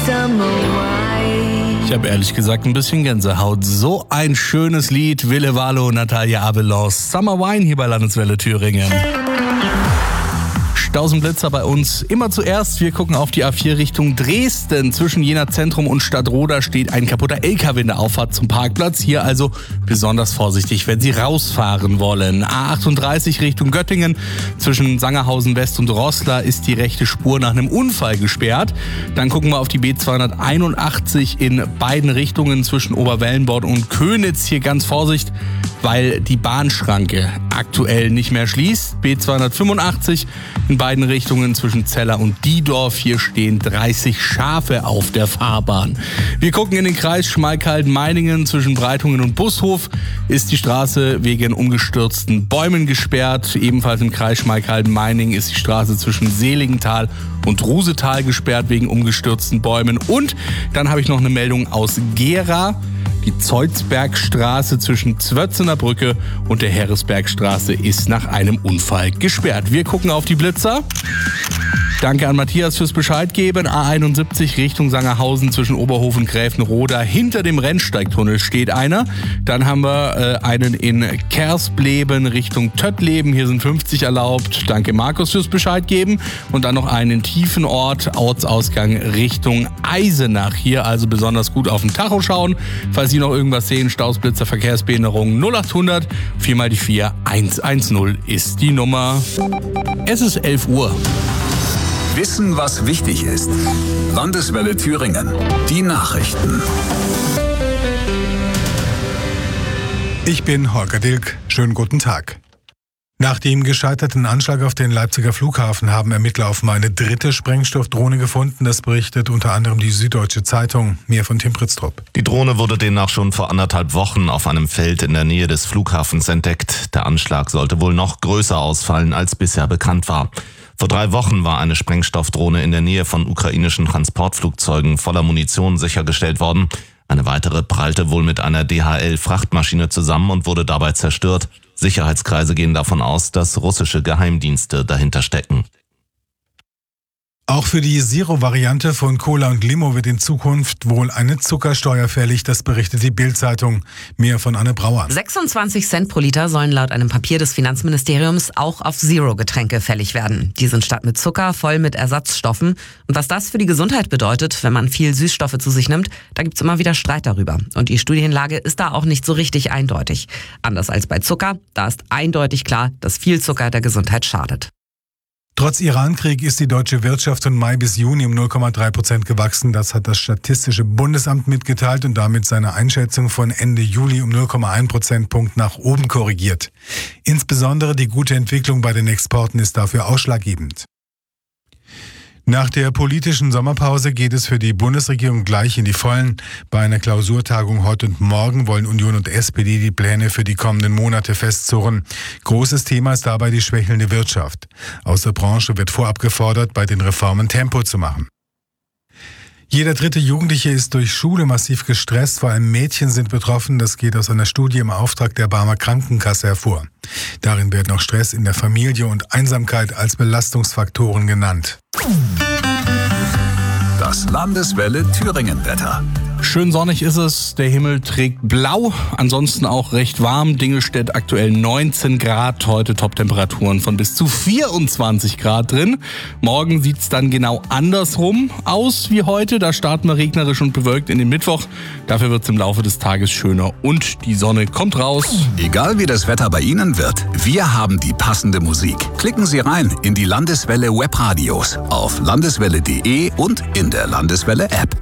Ich habe ehrlich gesagt ein bisschen Gänsehaut. So ein schönes Lied, Wille Wallo, Natalia Abelos, Summer Wine hier bei Landeswelle Thüringen. Stausenblitzer bei uns immer zuerst. Wir gucken auf die A4 Richtung Dresden. Zwischen Jena Zentrum und Stadtroda steht ein kaputter LKW in der Auffahrt zum Parkplatz. Hier also besonders vorsichtig, wenn Sie rausfahren wollen. A38 Richtung Göttingen. Zwischen Sangerhausen West und Roßla ist die rechte Spur nach einem Unfall gesperrt. Dann gucken wir auf die B281 in beiden Richtungen zwischen Oberwellenbord und Könitz. Hier ganz Vorsicht, weil die Bahnschranke aktuell nicht mehr schließt. B285 in beiden Richtungen zwischen Zeller und Diedorf. Hier stehen 30 Schafe auf der Fahrbahn. Wir gucken in den Kreis Schmalkalden-Meiningen. Zwischen Breitungen und Bushof ist die Straße wegen umgestürzten Bäumen gesperrt. Ebenfalls im Kreis Schmalkalden-Meiningen ist die Straße zwischen Seligenthal und Rusetal gesperrt wegen umgestürzten Bäumen. Und dann habe ich noch eine Meldung aus Gera. Die Zeuzbergstraße zwischen Zwötzener Brücke und der Heeresbergstraße ist nach einem Unfall gesperrt. Wir gucken auf die Blitzer. Danke an Matthias fürs Bescheidgeben. A71 Richtung Sangerhausen zwischen Oberhof und Gräfenroda. Hinter dem Rennsteigtunnel steht einer. Dann haben wir einen in Kersbleben Richtung Töttleben. Hier sind 50 erlaubt. Danke Markus fürs Bescheidgeben. Und dann noch einen in Tiefenort, Ortsausgang Richtung Eisenach. Hier also besonders gut auf den Tacho schauen. Falls Sie noch irgendwas sehen, Stausblitzer, Verkehrsbehinderung 0800 4 mal die 4 110 ist die Nummer. Es ist 11 Uhr. Wissen, was wichtig ist. Landeswelle Thüringen. Die Nachrichten. Ich bin Holger Dilk. Schönen guten Tag. Nach dem gescheiterten Anschlag auf den Leipziger Flughafen haben Ermittler offenbar eine dritte Sprengstoffdrohne gefunden. Das berichtet unter anderem die Süddeutsche Zeitung. Mehr von Tim Pritztrup. Die Drohne wurde demnach schon vor 1,5 Wochen auf einem Feld in der Nähe des Flughafens entdeckt. Der Anschlag sollte wohl noch größer ausfallen, als bisher bekannt war. Vor 3 Wochen war eine Sprengstoffdrohne in der Nähe von ukrainischen Transportflugzeugen voller Munition sichergestellt worden. Eine weitere prallte wohl mit einer DHL-Frachtmaschine zusammen und wurde dabei zerstört. Sicherheitskreise gehen davon aus, dass russische Geheimdienste dahinter stecken. Auch für die Zero-Variante von Cola und Limo wird in Zukunft wohl eine Zuckersteuer fällig, das berichtet die Bild-Zeitung. Mehr von Anne Brauer. 26 Cent pro Liter sollen laut einem Papier des Finanzministeriums auch auf Zero-Getränke fällig werden. Die sind statt mit Zucker voll mit Ersatzstoffen. Und was das für die Gesundheit bedeutet, wenn man viel Süßstoffe zu sich nimmt, da gibt's immer wieder Streit darüber. Und die Studienlage ist da auch nicht so richtig eindeutig. Anders als bei Zucker, da ist eindeutig klar, dass viel Zucker der Gesundheit schadet. Trotz Irankrieg ist die deutsche Wirtschaft von Mai bis Juni um 0,3% gewachsen. Das hat das Statistische Bundesamt mitgeteilt und damit seine Einschätzung von Ende Juli um 0,1 Prozentpunkt nach oben korrigiert. Insbesondere die gute Entwicklung bei den Exporten ist dafür ausschlaggebend. Nach der politischen Sommerpause geht es für die Bundesregierung gleich in die Vollen. Bei einer Klausurtagung heute und morgen wollen Union und SPD die Pläne für die kommenden Monate festzurren. Großes Thema ist dabei die schwächelnde Wirtschaft. Aus der Branche wird vorab gefordert, bei den Reformen Tempo zu machen. Jeder dritte Jugendliche ist durch Schule massiv gestresst, vor allem Mädchen sind betroffen. Das geht aus einer Studie im Auftrag der Barmer Krankenkasse hervor. Darin werden auch Stress in der Familie und Einsamkeit als Belastungsfaktoren genannt. Das Landeswelle Thüringen-Wetter. Schön sonnig ist es, der Himmel trägt blau, ansonsten auch recht warm. Dingelstedt aktuell 19 Grad, heute Toptemperaturen von bis zu 24 Grad drin. Morgen sieht's dann genau andersrum aus wie heute, da starten wir regnerisch und bewölkt in den Mittwoch. Dafür wird's im Laufe des Tages schöner und die Sonne kommt raus. Egal wie das Wetter bei Ihnen wird, wir haben die passende Musik. Klicken Sie rein in die Landeswelle Webradios auf landeswelle.de und in der Landeswelle App.